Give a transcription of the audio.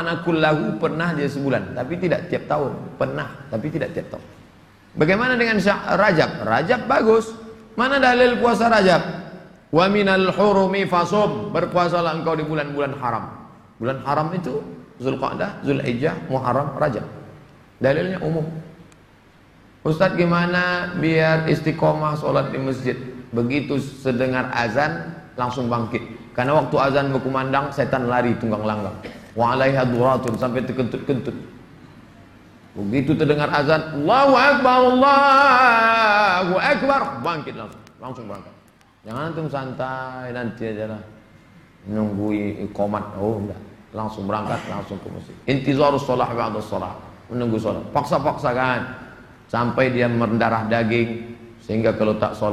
bermakna kullahu, pernah dia sebulan, tapi tidak tiap tahun. Pernah, tapi tidak tiap tahun. Bagaimana dengan Rajab? Rajab bagus. Mana dalil puasa Rajab? Wa minal hurumi fasum, berpuasalah engkau di bulan-bulan haram. Bulan haram itu Zulqa'dah, Zulhijjah, Muharram, Rajab. Dalilnya umum. Ustadz, gimana biar istiqomah sholat di masjid? Begitu sedengar azan langsung bangkit. Karena waktu azan berkumandang setan lari tunggang langgang. Wa 'alaiha duratun, sampai terkentut-kentut. Begitu terdengar azan, Allahu Akbar, Allahu Akbar, bangkit langsung berangkat. Jangan antum santai nanti aja lah, menunggu iqamat. Oh enggak, langsung berangkat, langsung ke masjid. Intizarus shalah ba'da shalah, menunggu salat. Paksa-paksakan sampai dia mendarah daging, sehingga kalau tak salat